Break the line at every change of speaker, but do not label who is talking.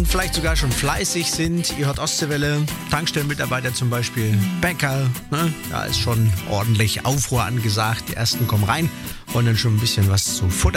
vielleicht sogar schon fleißig sind. Ihr hört Ostseewelle, Tankstellenmitarbeiter zum Beispiel, Bäcker. Ne? Da ist schon ordentlich Aufruhr angesagt. Die ersten kommen rein, wollen dann schon ein bisschen was zu futtern.